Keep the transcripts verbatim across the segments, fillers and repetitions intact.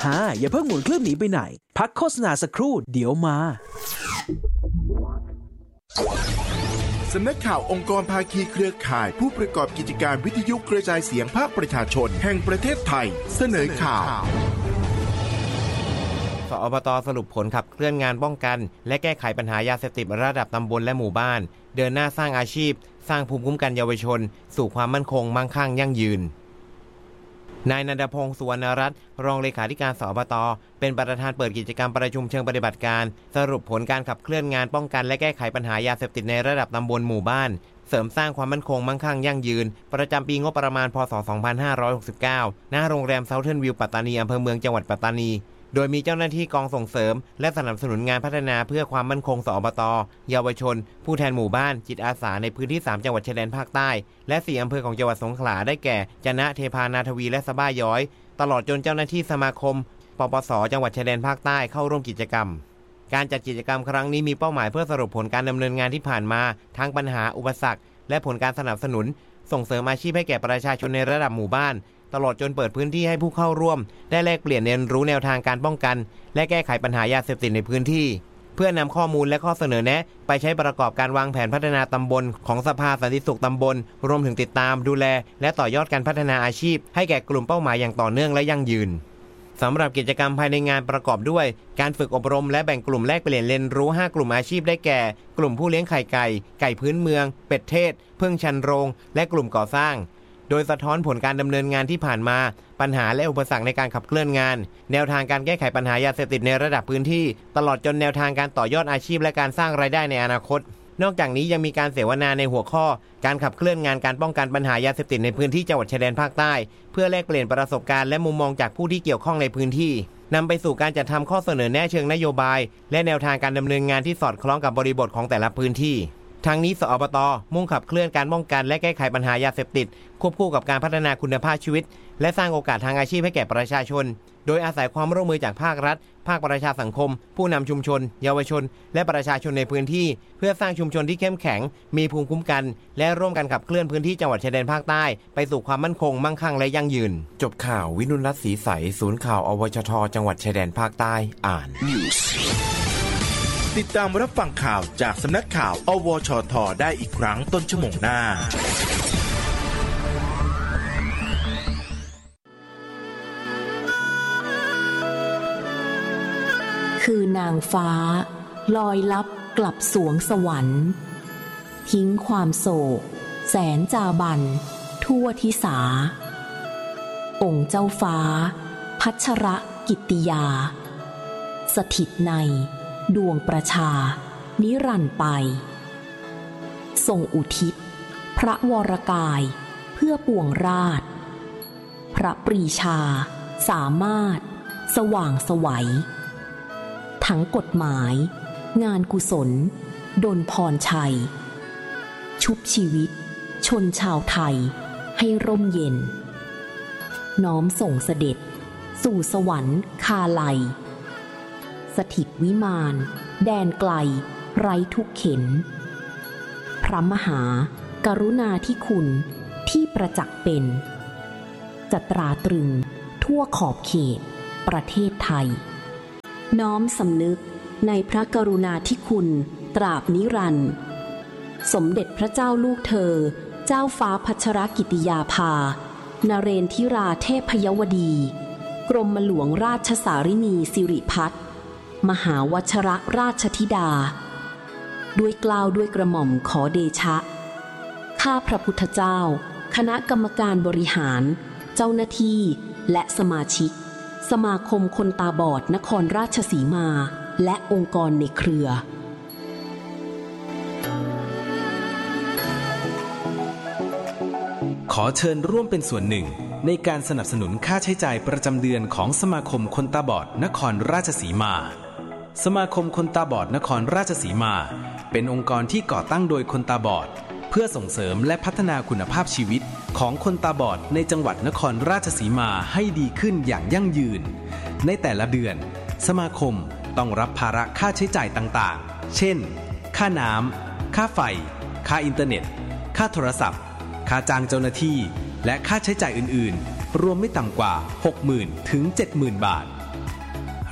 ฮ่าอย่าเพิ่งหมุนเครื่องหนีไปไหนพักโฆษณาสักครู่เดี๋ยวมาสำนักข่าวองค์กรภาคีเครือข่ายผู้ประกอบกิจการวิทยุกระจายเสียงภาคประชาชนแห่งประเทศไทยเสนอข่าวสอบต.สรุปผลขับเคลื่อนงานป้องกันและแก้ไขปัญหายาเสพติดระดับตำบลและหมู่บ้านเดินหน้าสร้างอาชีพสร้างภูมิคุ้มกันเยาวชนสู่ความมั่นคงมั่งคั่งยั่งยืนนายณัฐพงศ์ สุวรรณรัตน์รองเลขาธิการสอบต.เป็นประธานเปิดกิจกรรมประชุมเชิงปฏิบัติการสรุปผลการขับเคลื่อนงานป้องกันและแก้ไขปัญหายาเสพติดในระดับตำบลหมู่บ้านเสริมสร้างความมั่นคงมั่งคั่งยั่งยืนประจำปีงบประมาณพ.ศ. สองพันห้าร้อยหกสิบเก้าณโรงแรมเซาเทิร์นวิวปัตตานีอำเภอเมืองจังหวัดปัตตานีโดยมีเจ้าหน้าที่กองส่งเสริมและสนับสนุนงานพัฒนาเพื่อความมั่นคงสอบต.เยาวชนผู้แทนหมู่บ้านจิตอาสาในพื้นที่สามจังหวัดชายแดนภาคใต้และสี่อำเภอของจังหวัดสงขลาได้แก่จะนะเทพานาทวีและสะบ้าย้อยตลอดจนเจ้าหน้าที่สมาคมปปส.จังหวัดชายแดนภาคใต้เข้าร่วมกิจกรรมการจัดกิจกรรมครั้งนี้มีเป้าหมายเพื่อสรุปผลการดำเนินงานที่ผ่านมาทั้งปัญหาอุปสรรคและผลการสนับสนุนส่งเสริมอาชีพให้แก่ประชาชนในระดับหมู่บ้านตลอดจนเปิดพื้นที่ให้ผู้เข้าร่วมได้แลกเปลี่ยนเรียนรู้แนวทางการป้องกันและแก้ไขปัญหายาเสพติดในพื้นที่เพื่อนำข้อมูลและข้อเสนอแนะไปใช้ประกอบการวางแผนพัฒนาตำบลของสภาสันติสุขตำบลรวมถึงติดตามดูแลและต่อยอดการพัฒนาอาชีพให้แก่กลุ่มเป้าหมายอย่างต่อเนื่องและยั่งยืนสำหรับกิจกรรมภายในงานประกอบด้วยการฝึกอบรมและแบ่งกลุ่มแลกเปลี่ยนเรียนรู้ห้ากลุ่มอาชีพได้แก่กลุ่มผู้เลี้ยงไข่ไก่ไก่พื้นเมืองเป็ดเทศพึ่งชันโรงและกลุ่มก่อสร้างโดยสะท้อนผลการดำเนินงานที่ผ่านมาปัญหาและอุปสรรคในการขับเคลื่อนงานแนวทางการแก้ไขปัญหายาเสพติดในระดับพื้นที่ตลอดจนแนวทางการต่อยอดอาชีพและการสร้างรายได้ในอนาคตนอกจากนี้ยังมีการเสวนาในหัวข้อการขับเคลื่อนงานการป้องกันปัญหายาเสพติดในพื้นที่จังหวัดชายแดนภาคใต้เพื่อแลกเปลี่ยนประสบการณ์และมุมมองจากผู้ที่เกี่ยวข้องในพื้นที่นำไปสู่การจัดทำข้อเสนอแนะเชิงนโยบายและแนวทางการดำเนินงานที่สอดคล้องกับบริบทของแต่ละพื้นที่ทางนี้สอบต.มุ่งขับเคลื่อนการป้องกันและแก้ไขปัญหายาเสพติดควบคู่กับการพัฒนาคุณภาพชีวิตและสร้างโอกาสทางอาชีพให้แก่ประชาชนโดยอาศัยความร่วมมือจากภาครัฐภาคประชาสังคมผู้นำชุมชนเยาวชนและประชาชนในพื้นที่เพื่อสร้างชุมชนที่เข้มแข็งมีภูมิคุ้มกันและร่วมกันขับเคลื่อนพื้นที่จังหวัดชายแดนภาคใต้ไปสู่ความมั่นคงมั่งคั่งและยั่งยืนจบข่าววินุรัตน์ศรีใสศูนย์ข่าวอวชทจังหวัดชายแดนภาคใต้อ่านติดตามรับฟังข่าวจากสำนักข่าวอวชทได้อีกครั้งต้นชั่วโมงหน้าคือนางฟ้าลอยลับกลับสวงสวรรค์ทิ้งความโศกแสนจาบันทั่วทิสาองค์เจ้าฟ้าพัชรกิตติยาสถิตในดวงประชานิรันดร์ไปทรงอุทิศพระวรกายเพื่อปวงราชพระปรีชาสามารถสว่างไสวทั้งกฎหมายงานกุศลดลพรชัยชุบชีวิตชนชาวไทยให้ร่มเย็นน้อมส่งเสด็จสู่สวรรค์คาไลสถิตวิมานแดนไกลไร้ทุกเข็ญพระมหากรุณาธิคุณที่ประจักษ์เป็นจะตราตรึงทั่วขอบเขตประเทศไทยน้อมสำนึกในพระกรุณาธิคุณตราบนิรันดร์สมเด็จพระเจ้าลูกเธอเจ้าฟ้าพัชรกิติยาภานเรนทิราเทพยวดีกรมหลวงราชสารินีสิริพัฒน์มหาวชรราชธิดาด้วยเกล้าด้วยกระหม่อมขอเดชะข้าพระพุทธเจ้าคณะกรรมการบริหารเจ้าหน้าที่และสมาชิกสมาคมคนตาบอดนครราชสีมาและองค์กรในเครือขอเชิญร่วมเป็นส่วนหนึ่งในการสนับสนุนค่าใช้จ่ายประจำเดือนของสมาคมคนตาบอดนครราชสีมาสมาคมคนตาบอดนครราชสีมาเป็นองค์กรที่ก่อตั้งโดยคนตาบอดเพื่อส่งเสริมและพัฒนาคุณภาพชีวิตของคนตาบอดในจังหวัดนครราชสีมาให้ดีขึ้นอย่างยั่งยืนในแต่ละเดือนสมาคมต้องรับภาระค่าใช้จ่ายต่างๆเช่นค่าน้ำค่าไฟค่าอินเทอร์เน็ตค่าโทรศัพท์ค่าจ้างเจ้าหน้าที่และค่าใช้จ่ายอื่นๆรวมไม่ต่ำกว่า หกหมื่น ถึง เจ็ดหมื่น บาท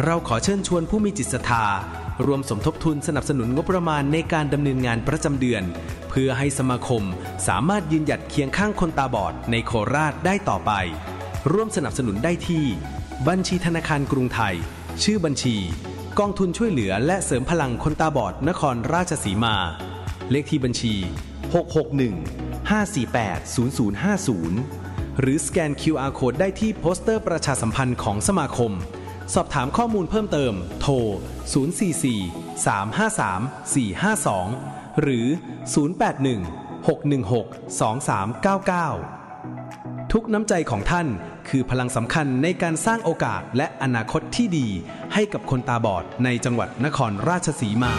เราขอเชิญชวนผู้มีจิตศรัทธารวมสมทบทุนสนับสนุนงบประมาณในการดำเนินงานประจำเดือนเพื่อให้สมาคมสามารถยืนหยัดเคียงข้างคนตาบอดในโคราชได้ต่อไปร่วมสนับสนุนได้ที่บัญชีธนาคารกรุงไทยชื่อบัญชีกองทุนช่วยเหลือและเสริมพลังคนตาบอดนครราชสีมาเลขที่บัญชีหก หก หนึ่ง ห้า สี่ แปด ศูนย์ ศูนย์ ห้า ศูนย์หรือสแกน คิว อาร์ Code ได้ที่โปสเตอร์ประชาสัมพันธ์ของสมาคมสอบถามข้อมูลเพิ่มเติมโทรศูนย์ สี่ สี่ สาม ห้า สาม สี่ ห้า สองหรือศูนย์ แปด หนึ่ง หก หนึ่ง หก สอง สาม เก้า เก้าทุกน้ำใจของท่านคือพลังสำคัญในการสร้างโอกาสและอนาคตที่ดีให้กับคนตาบอดในจังหวัดนครราชสีมา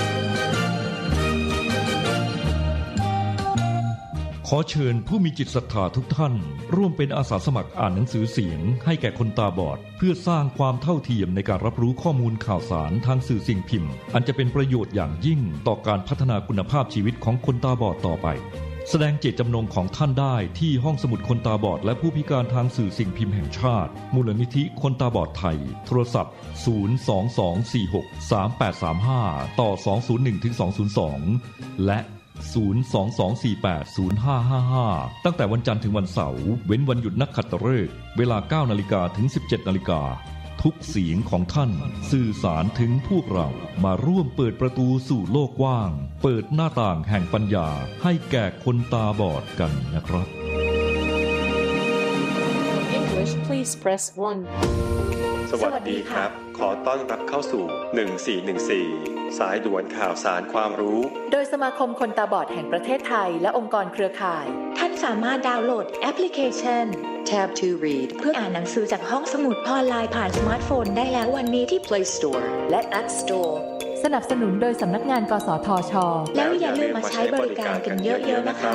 ขอเชิญผู้มีจิตศรัทธาทุกท่านร่วมเป็นอาสาสมัครอ่านหนังสือเสียงให้แก่คนตาบอดเพื่อสร้างความเท่าเทียมในการรับรู้ข้อมูลข่าวสารทางสื่อสิ่งพิมพ์อันจะเป็นประโยชน์อย่างยิ่งต่อการพัฒนาคุณภาพชีวิตของคนตาบอดต่อไปแสดงเจตจำนงของท่านได้ที่ห้องสมุดคนตาบอดและผู้พิการทางสื่อสิ่งพิมพ์แห่งชาติมูลนิธิคนตาบอดไทยโทรศัพท์ศูนย์ สอง สอง สี่ หก สาม แปด สาม ห้าต่อสอง ศูนย์ หนึ่ง ถึง สอง ศูนย์ สองและศูนย์ สอง สอง สี่ แปด ศูนย์ ห้า ห้า ห้าตั้งแต่วันจันทร์ถึงวันเสาร์เว้นวันหยุดนักขัตฤกษ์เวลา เก้านาฬิกา ถึง สิบเจ็ดนาฬิกาทุกเสียงของท่านสื่อสารถึงพวกเรามาร่วมเปิดประตูสู่โลกกว้างเปิดหน้าต่างแห่งปัญญาให้แก่คนตาบอดกันนะครับ English please press one สวัสดีครับขอต้อนรับเข้าสู่หนึ่งสี่หนึ่งสี่สายด่วนข่าวสารความรู้โดยสมาคมคนตาบอดแห่งประเทศไทยและองค์กรเครือข่ายท่านสามารถดาวน์โหลดแอปพลิเคชัน Tab ทู Read เพื่ออ่านหนังสือจากห้องสมุดออนไลน์ผ่านสมาร์ทโฟนได้แล้ววันนี้ที่ Play Store และ App Store สนับสนุนโดยสำนักงานกสทช. แล้วอย่าลืมมาใช้บริการกันเยอะๆนะคะ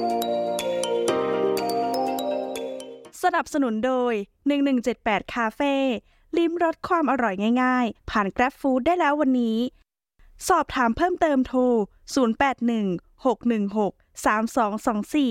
สนับสนุนโดยหนึ่งหนึ่งเจ็ดแปดคาเฟ่ลิ้มรสความอร่อยง่ายๆผ่าน Grab Food ได้แล้ววันนี้สอบถามเพิ่มเติมโทรศูนย์ แปด หนึ่ง หก หนึ่ง หก สาม สอง สอง สี่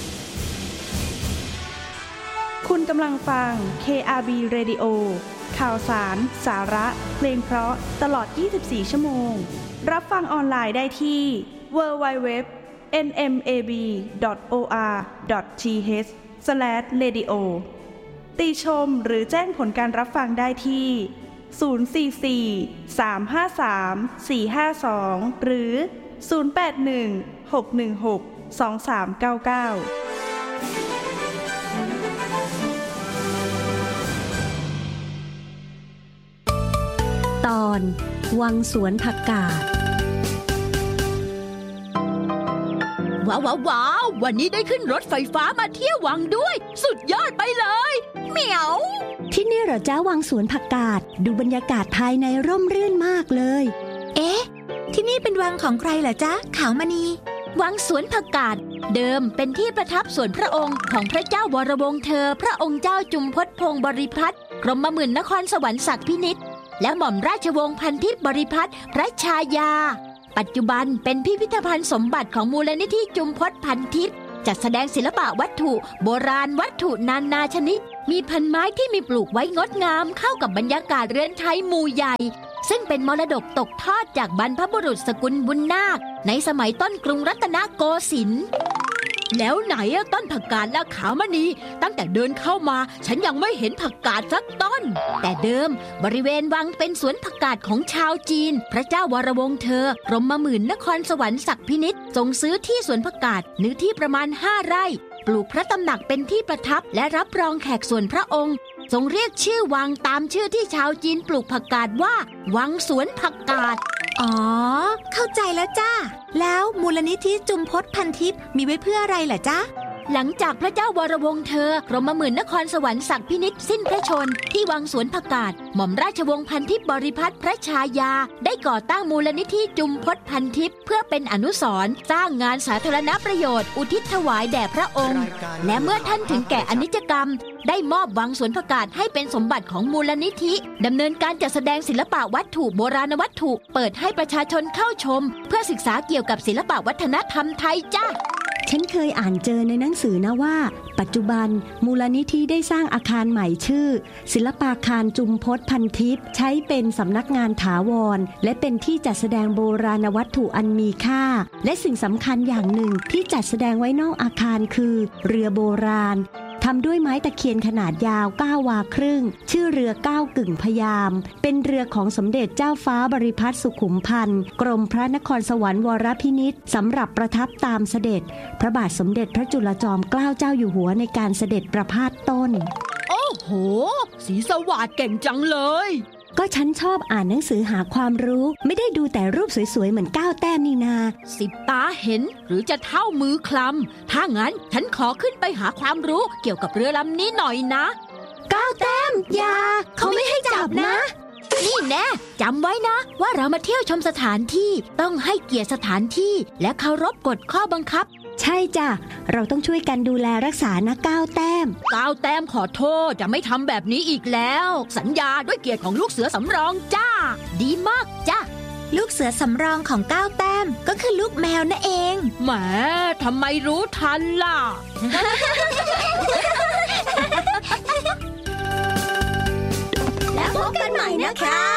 คุณกำลังฟัง เค อาร์ บี Radio ข่าวสารสาระเพลงเพราะตลอดยี่สิบสี่ชั่วโมงรับฟังออนไลน์ได้ที่ ดับเบิลยู ดับเบิลยู ดับเบิลยู ดอท เอ็น เอ็ม เอ บี ดอท โอ อาร์ ดอท ที เอช สแลช เรดิโอ ติชมหรือแจ้งผลการรับฟังได้ที่ศูนย์ สี่ สี่ สาม ห้า สาม สี่ ห้า สองหรือศูนย์ แปด หนึ่ง หก หนึ่ง หก สอง สาม เก้า เก้าตอนวังสวนผักกาดว้าวว้าววันนี้ได้ขึ้นรถไฟฟ้ามาเที่ยววังด้วยสุดยอดไปเลยเหมียวที่นี่เหรอจ้าวังสวนผักกาดดูบรรยากาศภายในร่มรื่นมากเลยเอ๊ะที่นี่เป็นวังของใครเหรอจ๊ะขาวมณีวังสวนผักกาดเดิมเป็นที่ประทับส่วนพระองค์ของพระเจ้าวรวงศ์เธอพระองค์เจ้าจุมพลพงศ์บริพัตรกรมหมื่นนครสวรรค์ศักดิ์พินิจและหม่อมราชวงศ์พันทิพย์บริพัตรพระชายาปัจจุบันเป็นพิพิธภัณฑ์สมบัติของมูลนิธิจุมพลพันทิพย์จัดแสดงศิลปะวัตถุโบราณวัตถุนานาชนิดมีพันไม้ที่มีปลูกไว้งดงามเข้ากับบรรยากาศเรือนไทยหมู่ใหญ่ซึ่งเป็นมรดกตกทอดจากบรรพบุรุษสกุลบุญนาคในสมัยต้นกรุงรัตนโกสินทร์แล้วไหนอะต้นผักกาดและขาวมณีตั้งแต่เดินเข้ามาฉันยังไม่เห็นผักกาดสักต้นแต่เดิมบริเวณวังเป็นสวนผักกาดของชาวจีนพระเจ้าวรวงศ์เธอกรมหมื่นนครสวรรค์ศักดิ์พินิจทรงซื้อที่สวนผักกาดเนื้อที่ประมาณห้าไร่ปลูกพระตำหนักเป็นที่ประทับและรับรองแขกส่วนพระองค์ทรงเรียกชื่อวังตามชื่อที่ชาวจีนปลูกผักกาดว่าวังสวนผักกาดอ๋อเข้าใจแล้วจ้าแล้วมูลนิธิจุมพลพันทิพย์มีไว้เพื่ออะไรล่ะจ๊ะหลังจากพระเจ้าวรวงศ์เธอกรมหมื่นนครสวรรค์ศักดิ์พินิจสิ้นพระชนที่วังสวนผักกาดหม่อมราชวงศ์พันทิพย์บริพัตรพระชายาได้ก่อตั้งมูลนิธิจุมพลพันทิพย์เพื่อเป็นอนุสรณ์สร้างงานสาธารณประโยชน์อุทิศถวายแด่พระองค์และเมื่อท่านถึงแก่อนิจกรรมได้มอบวังสวนผักกาดให้เป็นสมบัติของมูลนิธิดำเนินการจัดแสดงศิลปะวัตถุโบราณวัตถุเปิดให้ประชาชนเข้าชมเพื่อศึกษาเกี่ยวกับศิลปะวัฒนธรรมไทยจ้าฉันเคยอ่านเจอในหนังสือนะว่าปัจจุบันมูลนิธิได้สร้างอาคารใหม่ชื่อศิลปาคารจุมพจน์พันทิพย์ใช้เป็นสำนักงานถาวรและเป็นที่จัดแสดงโบราณวัตถุอันมีค่าและสิ่งสำคัญอย่างหนึ่งที่จัดแสดงไว้นอกอาคารคือเรือโบราณทำด้วยไม้ตะเคียนขนาดยาวเก้าวาครึ่งชื่อเรือเก้ากึ่งพยามเป็นเรือของสมเด็จเจ้าฟ้าบริพัตรสุขุมพันธ์กรมพระนครสวรรค์วรพินิจสำหรับประทับตามเสด็จพระบาทสมเด็จพระจุลจอมเกล้าเจ้าอยู่หัวในการเสด็จประพาสต้นโอ้โหศรีสวัสดิ์เก่งจังเลยก็ฉันชอบอ่านหนังสือหาความรู้ไม่ได้ดูแต่รูปสวยๆเหมือนก้าวแต้มนี่นาสิบตาเห็นหรือจะเท่ามือคลำถ้างั้นฉันขอขึ้นไปหาความรู้เกี่ยวกับเรือลำนี้หน่อยนะก้าวแต้มอย่าเขาไม่ให้จับนะนี่แน่จำไว้นะว่าเรามาเที่ยวชมสถานที่ต้องให้เกียรติสถานที่และเคารพกฎข้อบังคับใช่จ้ะเราต้องช่วยกันดูแลรักษานะก้าวแต้มก้าวแต้มขอโทษจะไม่ทำแบบนี้อีกแล้วสัญญาด้วยเกียรติของลูกเสือสำรองจ้าดีมากจ้าลูกเสือสำรองของก้าวแต้มก็คือลูกแมวนั่นเองแหมทำไมรู้ทันล่ะแล้วพบกันใหม่นะคะ